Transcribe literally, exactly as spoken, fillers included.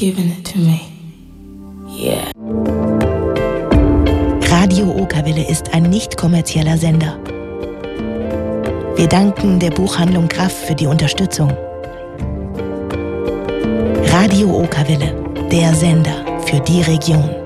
giving it to me. Yeah. Radio Okerwelle ist ein nicht kommerzieller Sender. Wir danken der Buchhandlung Graff für die Unterstützung. Radio Okerwelle, der Sender für die Region.